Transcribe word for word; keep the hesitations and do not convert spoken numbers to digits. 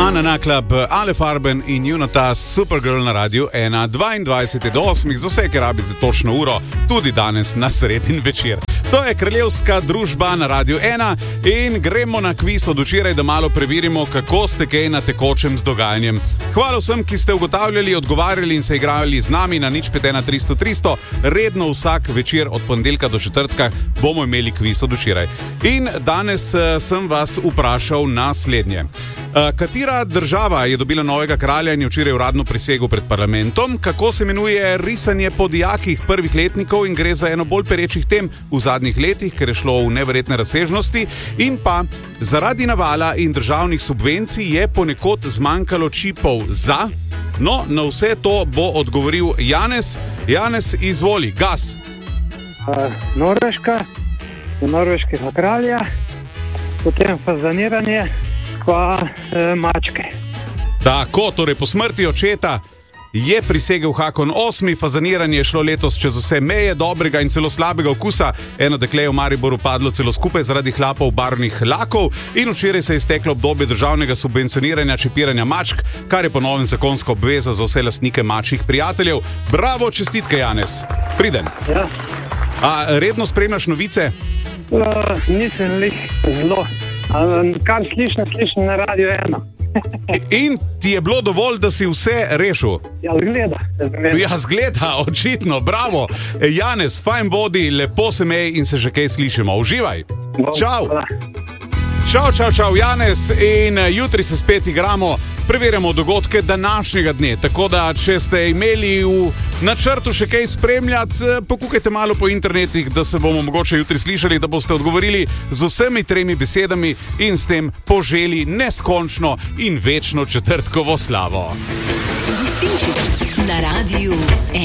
Anna Naklab, Ale Farben in Junota Supergirl na radiju ena, dvaindvajset do osmih, za vse, ki rabite točno uro, tudi danes na sredin večer. To je Kraljevska družba na radiju ena in gremo na kviz od včeraj, da malo preverimo, kako ste kaj na tekočem z dogajanjem. Hvala vsem, ki ste ugotavljali, odgovarjali in se igrali z nami na nič pet ena tristo tristo. Redno vsak večer od ponedeljka do četrtka bomo imeli kviz od včeraj. In danes uh, sem vas vprašal naslednje. Uh, katera država je dobila novega kralja in je včeraj uradno prisegel pred parlamentom? Kako se imenuje risanje po dijakih prvih letnikov in gre za eno bolj perečih tem v zadnjih letih, ker je šlo v neverjetne razsežnosti? In pa zaradi navala in državnih subvencij je ponekod zmanjkalo čipov za... No, na vse to bo odgovoril Janez. Janez, izvoli, gas. Uh, Norveška, norveškega kralja, potem fazaniranje, pa uh, mačke. Tako, torej po smrti očeta je prisegel Hakon osmi, fazaniranje je šlo letos čez vse meje dobrega in celo slabega okusa. Eno dekle je v Mariboru padlo celo skupaj zaradi hlapov barvnih lakov in včeraj se je izteklo obdobje državnega subvencioniranja čipiranja mačk, kar je po novem zakonska obveza za vse lastnike mačjih prijateljev. Bravo, čestitke, Janez. Priden. Ja. A redno spremljaš novice? Uh, nisem lih zelo. Uh, kar slišim, slišim na radiju ena. In ti je bilo dovolj, da si vse rešil? Ja, zgleda. Ja, zgleda, očitno, bravo. Janez, fajn bodi, lepo se mej in se že kaj slišimo. Uživaj. Čau. Čau, čau, čau, Janez. In jutri se spet igramo, preverjamo dogodke današnjega dne. Tako da, če ste imeli v načrtu še kaj spremljati, pokukajte malo po internetih, da se bomo mogoče jutri slišali, da boste odgovorili z vsemi tremi besedami in s tem poželi neskončno in večno četrtkovo slavo. Gostinčič na radiju